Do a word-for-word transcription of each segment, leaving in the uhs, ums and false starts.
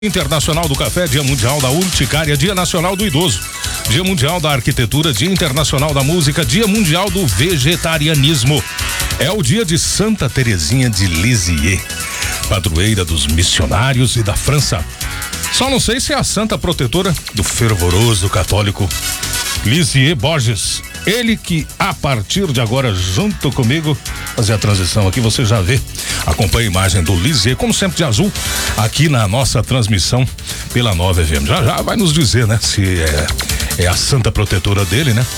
Internacional do Café, Dia Mundial da Urticária, Dia Nacional do Idoso, Dia Mundial da Arquitetura, Dia Internacional da Música, Dia Mundial do Vegetarianismo. É o dia de Santa Teresinha de Lisieux, padroeira dos missionários e da França. Só não sei se é a santa protetora do fervoroso católico Lisieux Borges. Ele que a partir de agora, junto comigo, fazer a transição aqui, você já vê, acompanha a imagem do Lisieux, como sempre de azul, aqui na nossa transmissão pela Nova F M. Já já vai nos dizer, né, se é, é a santa protetora dele, né?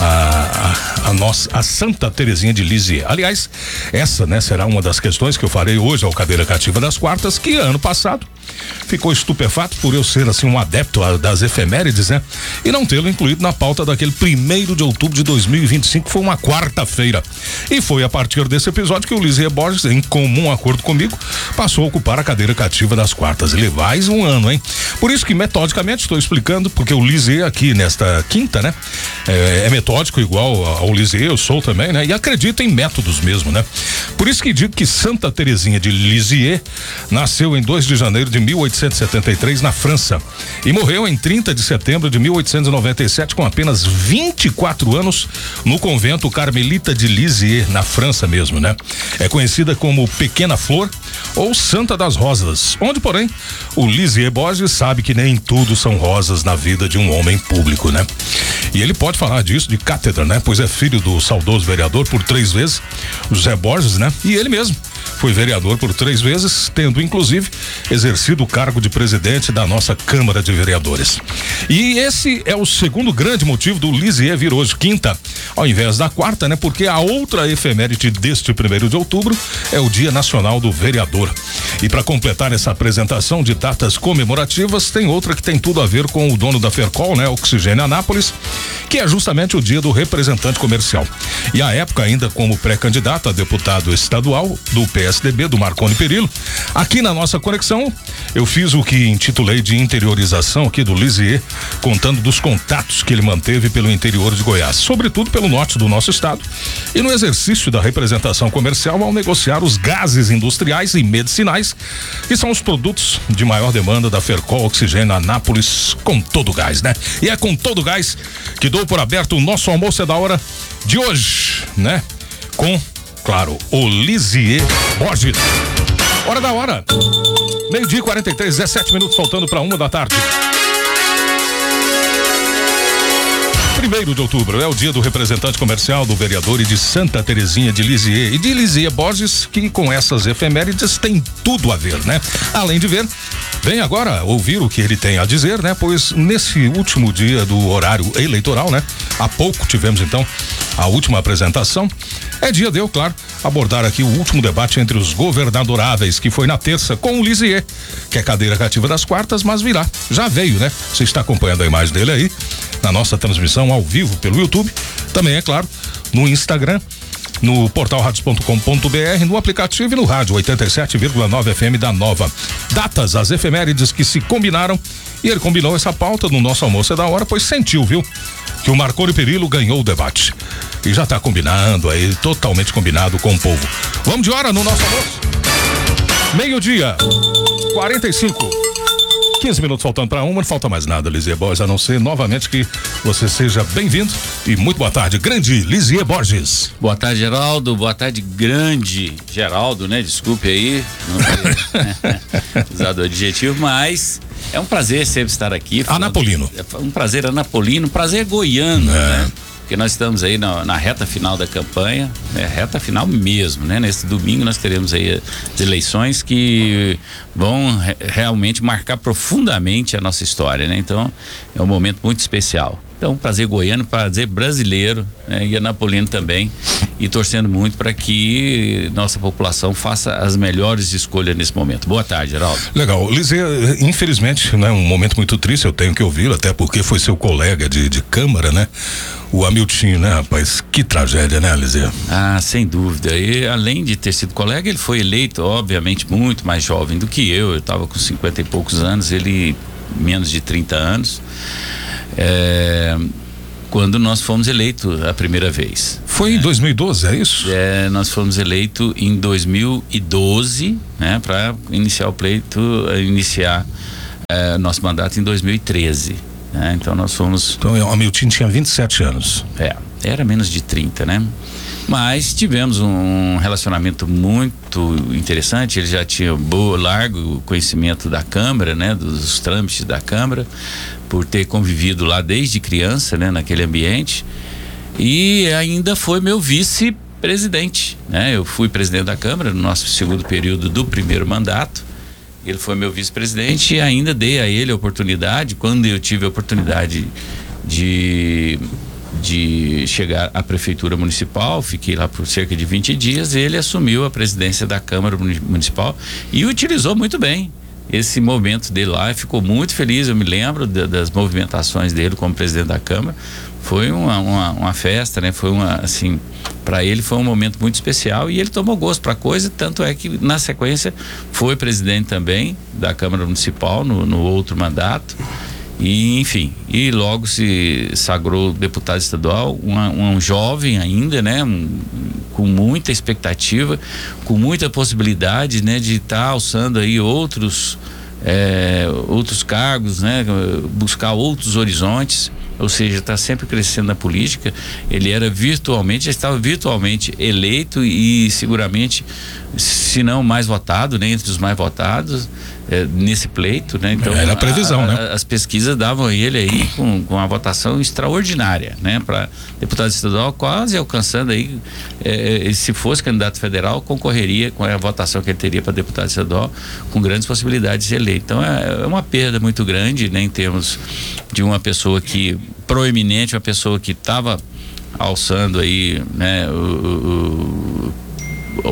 A, a, a nossa, a Santa Teresinha de Lisieux. Aliás, essa, né, será uma das questões que eu farei hoje ao Cadeira Cativa das Quartas, que ano passado ficou estupefato por eu ser assim um adepto a, das efemérides, né? E não tê-lo incluído na pauta daquele primeiro de outubro de dois mil e vinte e cinco, que foi uma quarta-feira. E foi a partir desse episódio que o Lisieux Borges, em comum acordo comigo, passou a ocupar a cadeira cativa das quartas. Ele faz um ano, hein? Por isso que metodicamente estou explicando, porque o Lisieux aqui nesta quinta, né? É, é metódico igual ao Lisieux, eu sou também, né? E acredito em métodos mesmo, né? Por isso que digo que Santa Teresinha de Lisieux nasceu em dois de janeiro de mil oitocentos e setenta e três na França e morreu em trinta de setembro de mil oitocentos e noventa e sete com apenas vinte e quatro anos no convento Carmelita de Lisieux, na França mesmo, né? É conhecida como Pequena Flor ou Santa das Rosas, onde, porém, o Lisieux Borges sabe que nem tudo são rosas na vida de um homem público, né? E ele pode falar disso de cátedra, né? Pois é filho do saudoso vereador por três vezes, José Borges, né? E ele mesmo foi vereador por três vezes, tendo inclusive exercido o cargo de presidente da nossa Câmara de Vereadores. E esse é o segundo grande motivo do Lisieux vir hoje quinta, ao invés da quarta, né? Porque a outra efeméride deste primeiro de outubro é o Dia Nacional do Vereador. E para completar essa apresentação de datas comemorativas, tem outra que tem tudo a ver com o dono da Fercol, né? Oxigênio Anápolis, que é justamente o dia do representante comercial. E à época, ainda como pré-candidato a deputado estadual do P S D B, do Marconi Perillo, aqui na nossa conexão, eu fiz o que intitulei de interiorização aqui do Lisieux, contando dos contatos que ele manteve pelo interior de Goiás, sobretudo pelo norte do nosso estado, e no exercício da representação comercial ao negociar os gases industriais e medicinais, que são os produtos de maior demanda da Fercol Oxigênio Anápolis, com todo o gás, né? E é com todo o gás que dou por aberto o nosso almoço é da hora de hoje, né? Com, claro, o Lisieux Borges. Hora da hora. Meio-dia e quarenta e três, dezessete minutos faltando para uma da tarde. Primeiro de outubro é o dia do representante comercial, do vereador e de Santa Teresinha de Lisieux e de Lisieux Borges, que com essas efemérides tem tudo a ver, né? Além de ver, vem agora ouvir o que ele tem a dizer, né? Pois nesse último dia do horário eleitoral, né? Há pouco tivemos então a última apresentação. É dia de eu, claro, abordar aqui o último debate entre os governadoráveis, que foi na terça com o Lisieux, que é cadeira cativa das quartas, mas virá. Já veio, né? Você está acompanhando a imagem dele aí na nossa transmissão ao vivo pelo YouTube, também é claro, no Instagram, no portal radios ponto com ponto br, no aplicativo e no rádio oitenta e sete vírgula nove F M da Nova. Datas, as efemérides que se combinaram, e ele combinou essa pauta no nosso almoço é da hora, pois sentiu, viu, que o Marconi Perillo ganhou o debate. E já está combinando aí, totalmente combinado com o povo. Vamos de hora no nosso almoço? Meio-dia, quarenta e cinco. quinze minutos faltando para uma, não falta mais nada, Lisieux Borges, a não ser novamente que você seja bem-vindo e muito boa tarde, grande Lisieux Borges. Boa tarde, Geraldo, boa tarde, grande Geraldo, né? Desculpe aí, não ter usado o adjetivo, mas é um prazer sempre estar aqui. Anapolino. É um prazer anapolino, um prazer goiano, é. né? Porque nós estamos aí na, na reta final da campanha, né? Reta final mesmo, né? Nesse domingo nós teremos aí as eleições que vão re- realmente marcar profundamente a nossa história, né? Então é um momento muito especial. Então, prazer goiano, prazer brasileiro, né? E anapolino também, e torcendo muito para que nossa população faça as melhores escolhas nesse momento. Boa tarde, Geraldo. Legal. Lisieux, infelizmente, né? Um momento muito triste, eu tenho que ouvi-lo, até porque foi seu colega de, de câmara, né? O Hamiltinho, né, rapaz? Que tragédia, né, Lisieux? Ah, sem dúvida. E além de ter sido colega, ele foi eleito, obviamente, muito mais jovem do que eu. Eu estava com cinquenta e poucos anos, ele menos de trinta anos. É, quando nós fomos eleitos a primeira vez. Foi em dois mil e doze, é isso? É, nós fomos eleitos em dois mil e doze, né, para iniciar o pleito, iniciar é, nosso mandato em dois mil e treze. Né? Então nós fomos. Então o Hamilton tinha vinte e sete anos. É, era menos de trinta, né? Mas tivemos um relacionamento muito interessante. Ele já tinha boa, largo conhecimento da Câmara, né? Dos trâmites da Câmara, por ter convivido lá desde criança, né? Naquele ambiente. E ainda foi meu vice-presidente, né? Eu fui presidente da Câmara no nosso segundo período do primeiro mandato. Ele foi meu vice-presidente e ainda dei a ele a oportunidade, quando eu tive a oportunidade de, de chegar à prefeitura municipal, fiquei lá por cerca de vinte dias, ele assumiu a presidência da Câmara Municipal e utilizou muito bem esse momento dele lá, ficou muito feliz. Eu me lembro de, das movimentações dele como presidente da Câmara. Foi uma, uma, uma festa, né? Foi uma, assim, para ele foi um momento muito especial e ele tomou gosto para a coisa, tanto é que na sequência foi presidente também da Câmara Municipal no, no outro mandato e enfim, e logo se sagrou deputado estadual, uma, um jovem ainda, né? Um, com muita expectativa, com muita possibilidade, né? De estar tá alçando aí outros é, outros cargos, né? Buscar outros horizontes. Ou seja, está sempre crescendo na política. Ele era virtualmente, já estava virtualmente eleito e seguramente, se não mais votado, né, entre os mais votados é, nesse pleito, né? Então era a previsão, a, a, né? As pesquisas davam ele aí com, com uma votação extraordinária, né? Para deputado estadual, quase alcançando aí, é, se fosse candidato federal, concorreria com a votação que ele teria para deputado estadual, com grandes possibilidades de ser eleito. Então é, é uma perda muito grande, né, em termos de uma pessoa que proeminente, uma pessoa que estava alçando aí, né, o, o, o,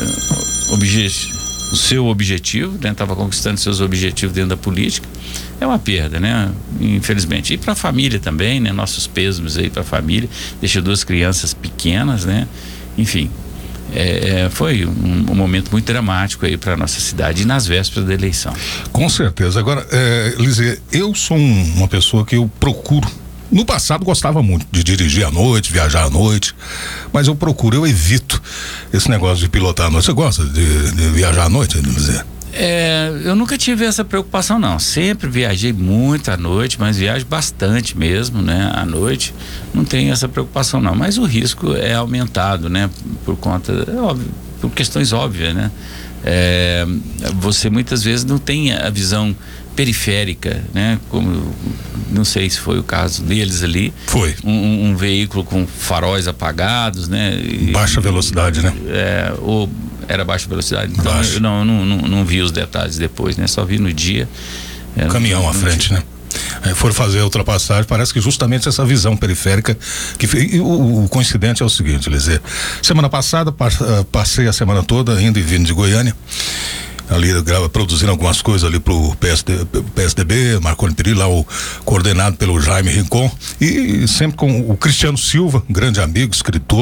obje, o seu objetivo, né, estava conquistando seus objetivos dentro da política. É uma perda, né, infelizmente. E para a família também, né, nossos pêsames aí para a família, deixa duas crianças pequenas, né, enfim. É, é, foi um, um momento muito dramático aí para nossa cidade e nas vésperas da eleição. Com certeza. Agora, é, Lizzie, eu sou um, uma pessoa que eu procuro. No passado gostava muito de dirigir à noite, viajar à noite, mas eu procuro, eu evito esse negócio de pilotar à noite. Você gosta de, de viajar à noite, Lizzie? É, eu nunca tive essa preocupação, não. Sempre viajei muito à noite, mas viajo bastante mesmo, né? À noite não tenho essa preocupação, não. Mas o risco é aumentado, né? Por conta, é óbvio, por questões óbvias, né? É, você muitas vezes não tem a visão periférica, né? Como, não sei se foi o caso deles ali. Foi. Um, um veículo com faróis apagados, né? E, baixa velocidade, né? É, ou era baixa velocidade, então Baixa. eu não, não, não, não vi os detalhes depois, né? Só vi no dia. Um caminhão à frente, né? É, foram fazer a ultrapassagem, parece que justamente essa visão periférica que e o, o coincidente é o seguinte, Lizzie, semana passada passei a semana toda indo e vindo de Goiânia, ali produzindo algumas coisas ali pro P S D, P S D B, Marconi Perillo, lá o coordenado pelo Jaime Rincon, e sempre com o Cristiano Silva, grande amigo, escritor,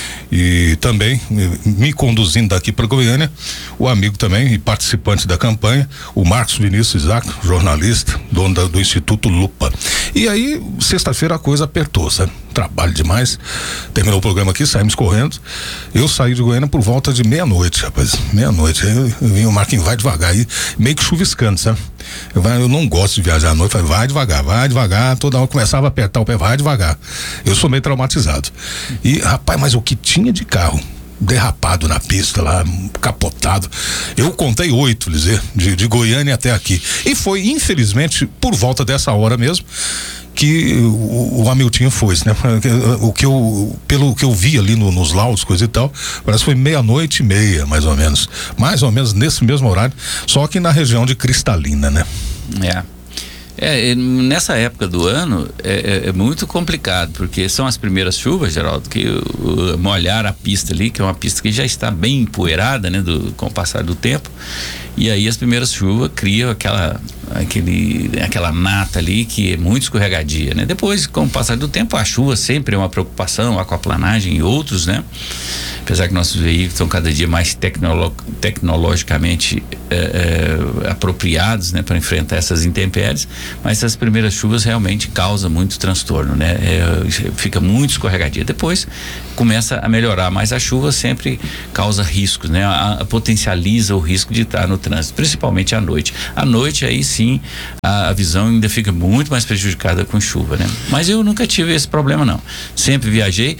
e também me conduzindo daqui para Goiânia, o amigo também e participante da campanha, o Marcos Vinícius Isaac, jornalista, dono da, do Instituto Lupa. E aí, sexta-feira a coisa apertou, sabe? Trabalho demais. Terminou o programa aqui, saímos correndo. Eu saí de Goiânia por volta de meia-noite, rapaz. Meia-noite. Aí eu, eu vim, o Marquinhos, vai devagar, aí meio que chuviscando, sabe? Eu, eu não gosto de viajar à noite, falei, vai devagar, vai devagar. Toda hora começava a apertar o pé, vai devagar. Eu sou meio traumatizado. E, rapaz, mas o que tinha de carro derrapado na pista lá, capotado, eu contei oito, Lizzie, de, de Goiânia até aqui, e foi infelizmente por volta dessa hora mesmo que o, o Hamilton foi, né? O que eu, pelo que eu vi ali no, nos laudos, coisa e tal, parece que foi meia-noite e meia, mais ou menos, mais ou menos nesse mesmo horário, só que na região de Cristalina, né? É. É, nessa época do ano é, é, é muito complicado, porque são as primeiras chuvas, Geraldo, que uh, molhar a pista ali, que é uma pista que já está bem empoeirada, né, do, com o passar do tempo, e aí as primeiras chuvas criam aquela, aquele, aquela nata ali que é muito escorregadia, né? Depois, com o passar do tempo, a chuva sempre é uma preocupação, a aquaplanagem e outros, né? Apesar que nossos veículos estão cada dia mais tecnolo, tecnologicamente é, é, apropriados, né, para enfrentar essas intempéries, mas essas primeiras chuvas realmente causam muito transtorno, né? É, fica muito escorregadia. Depois começa a melhorar, mas a chuva sempre causa riscos, né? A, a potencializa o risco de estar no trânsito, principalmente à noite. À noite aí sim assim a, a visão ainda fica muito mais prejudicada com chuva, né? Mas eu nunca tive esse problema, não. Sempre viajei,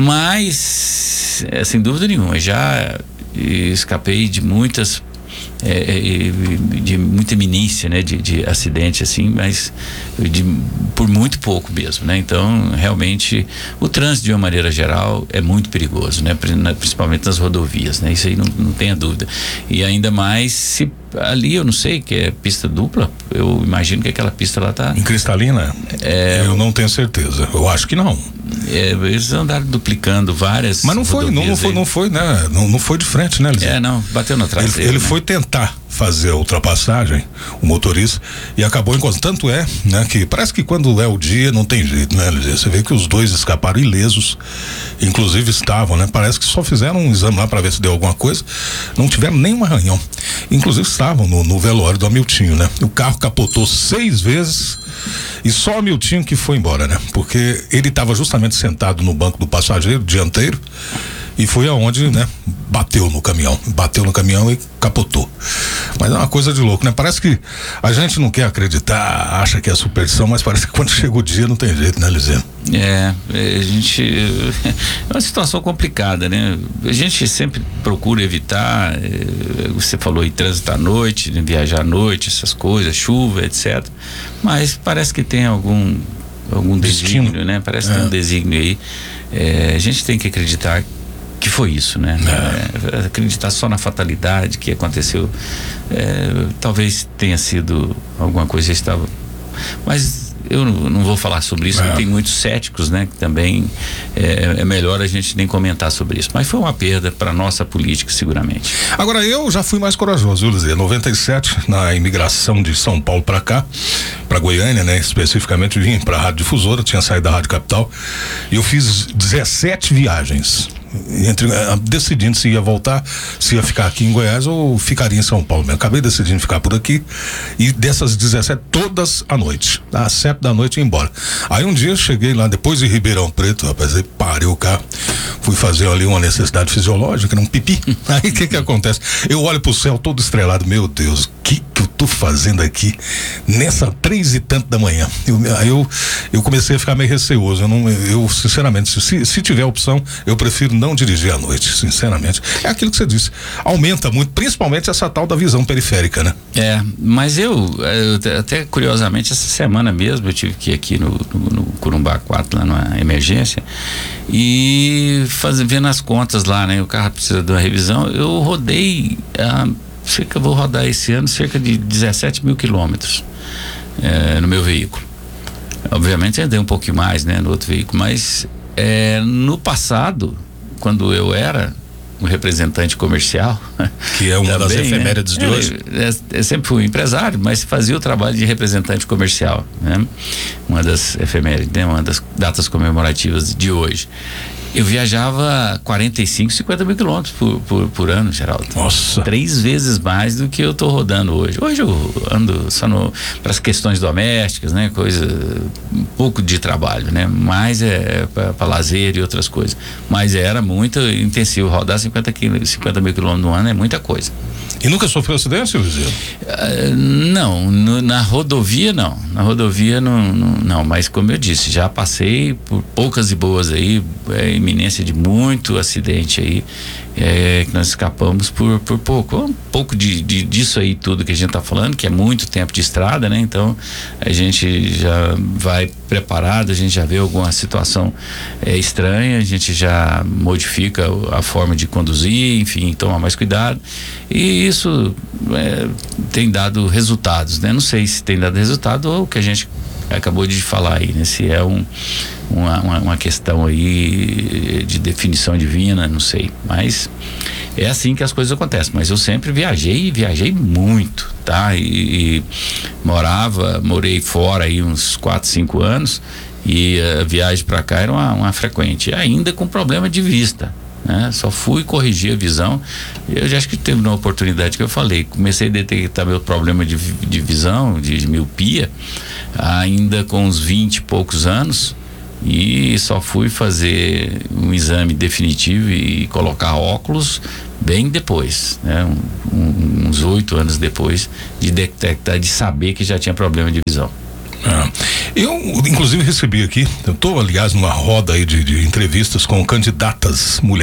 mas é, sem dúvida nenhuma, já escapei de muitas É, de muita iminência, né, de, de acidente assim, mas de, por muito pouco mesmo, né? Então realmente o trânsito de uma maneira geral é muito perigoso, né? Principalmente nas rodovias, né? Isso aí não, não tenha dúvida. E ainda mais se ali, eu não sei, que é pista dupla, eu imagino que aquela pista lá tá... Em Cristalina? É, eu não tenho certeza, eu acho que não. É, eles andaram duplicando várias. Mas não foi, não, não foi, não foi, né? Não, não foi de frente, né, Eliseu? É, não, bateu na traseira. Ele, ele né? foi tentar fazer a ultrapassagem, o motorista, e acabou encontrando. Tanto é, né, que parece que quando é o dia não tem jeito, né, Eliseu? Você vê que os dois escaparam ilesos, inclusive estavam, né? Parece que só fizeram um exame lá para ver se deu alguma coisa, não tiveram nenhum arranhão. Inclusive estavam no, no velório do Hamiltinho, né? O carro capotou seis vezes e só o Hamiltinho que foi embora, né? Porque ele estava justamente sentado no banco do passageiro dianteiro e foi aonde, né, bateu no caminhão, bateu no caminhão e capotou. Mas é uma coisa de louco, né? Parece que a gente não quer acreditar, acha que é superstição, mas parece que quando chega o dia não tem jeito, né, Eliseu? É, a gente, é uma situação complicada, né? A gente sempre procura evitar, você falou aí, trânsito à noite, viajar à noite, essas coisas, chuva, etcétera. Mas parece que tem algum algum desígnio, né? Parece que é. tem um desígnio aí. É, a gente tem que acreditar que foi isso, né? É. É, acreditar só na fatalidade que aconteceu, é, talvez tenha sido alguma coisa que estava, mas eu não, não vou falar sobre isso, é. porque tem muitos céticos, né? Que também é, é melhor a gente nem comentar sobre isso, mas foi uma perda para nossa política, seguramente. Agora, eu já fui mais corajoso, viu, Luzia? noventa e sete, na imigração de São Paulo para cá, para Goiânia, né? Especificamente vim para a Rádio Difusora, tinha saído da Rádio Capital e eu fiz dezessete viagens. Entre, uh, decidindo se ia voltar, se ia ficar aqui em Goiás ou ficaria em São Paulo mesmo. Acabei decidindo ficar por aqui e dessas dezessete, todas à noite, às sete da noite ia embora. Aí um dia eu cheguei lá, depois de Ribeirão Preto, rapaz, aí parei o carro, fui fazer ali uma necessidade fisiológica, um pipi. Aí o que que acontece? Eu olho pro céu todo estrelado, meu Deus, o que que eu tô fazendo aqui nessa três e tanto da manhã? Eu, aí eu, eu comecei a ficar meio receoso. Eu, não, eu sinceramente, se, se tiver opção, eu prefiro não dirigir à noite, sinceramente. É aquilo que você disse, aumenta muito, principalmente essa tal da visão periférica, né? É, mas eu, eu até curiosamente, essa semana mesmo eu tive que ir aqui no, no, no Corumbá quatro, lá na emergência, e faz, vendo as contas lá, né? O carro precisa de uma revisão. Eu rodei ah, cerca, vou rodar esse ano cerca de dezessete mil quilômetros é, no meu veículo. Obviamente eu andei um pouquinho mais, né, no outro veículo, mas é, no passado, quando eu era um representante comercial, que é uma também, das efemérides, né, de hoje, eu, eu sempre fui empresário, mas fazia o trabalho de representante comercial, né? Uma das efemérides, né? Uma das datas comemorativas de hoje. Eu viajava quarenta e cinco, cinquenta mil quilômetros por, por, por ano, Geraldo. Nossa. Três vezes mais do que eu tô rodando hoje. Hoje eu ando só para as questões domésticas, né? Coisa, um pouco de trabalho, né? Mais é para lazer e outras coisas. Mas era muito intensivo. Rodar cinquenta mil quilômetros no ano é muita coisa. E nunca sofreu acidente, Luizio? Uh, não, no, na rodovia não. Na rodovia não, não, não, mas como eu disse, já passei por poucas e boas aí, é, iminência de muito acidente aí, é, que nós escapamos por, por pouco. Um pouco de, de, disso aí tudo que a gente tá falando, que é muito tempo de estrada, né? Então a gente já vai preparado, a gente já vê alguma situação é, estranha, a gente já modifica a forma de conduzir, enfim, toma mais cuidado. E isso é, tem dado resultados, né? Não sei se tem dado resultado ou o que a gente acabou de falar aí, né? Se é um, uma, uma, uma questão aí de definição divina, não sei, mas é assim que as coisas acontecem. Mas eu sempre viajei, viajei muito, tá? E, e morava, morei fora aí uns quatro, cinco anos e a viagem para cá era uma, uma frequente, ainda com problema de vista, né? Só fui corrigir a visão. Eu já acho que teve uma oportunidade que eu falei, comecei a detectar meu problema de, de visão, de, de miopia, ainda com uns vinte e poucos anos, E só fui fazer um exame definitivo e colocar óculos bem depois, né? Um, um, uns oito anos depois de detectar, de saber que já tinha problema de visão. Ah, eu, inclusive, recebi aqui, eu estou, aliás, numa roda aí de, de entrevistas com candidatas mulheres.